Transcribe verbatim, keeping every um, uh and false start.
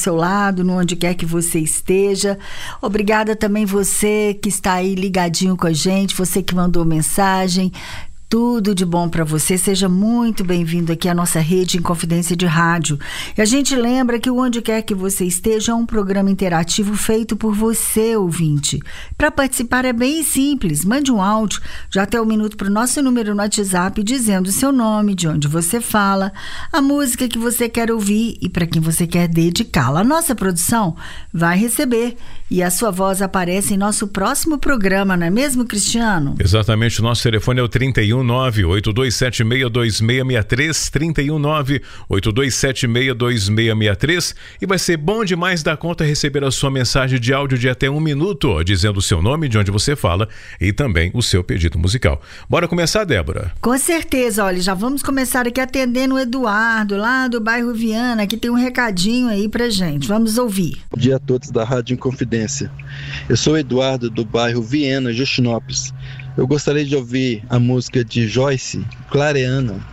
seu lado, no onde quer que você esteja. Obrigada também você que está aí ligadinho com a gente, você que mandou mensagem. Tudo de bom para você, seja muito bem-vindo aqui à nossa rede Inconfidência de Rádio. E a gente lembra que o Onde Quer Que Você Esteja é um programa interativo feito por você, ouvinte. Para participar é bem simples, mande um áudio de até um minuto para o nosso número no WhatsApp, dizendo o seu nome, de onde você fala, a música que você quer ouvir e para quem você quer dedicá-la. A nossa produção vai receber e a sua voz aparece em nosso próximo programa, não é mesmo, Cristiano? Exatamente, o nosso telefone é o trinta e um, nove oito dois sete seis dois seis seis três, trinta e um, nove oito dois sete seis dois seis seis três, e vai ser bom demais dar conta receber a sua mensagem de áudio de até um minuto, dizendo o seu nome, de onde você fala e também o seu pedido musical. Bora começar, Débora? Com certeza, olha, já vamos começar aqui atendendo o Eduardo, lá do bairro Viana, que tem um recadinho aí pra gente, vamos ouvir. Bom dia a todos da Rádio Inconfidência. Eu sou o Eduardo do bairro Viana, Justinópolis. Eu gostaria de ouvir a música de Joyce, Clareana.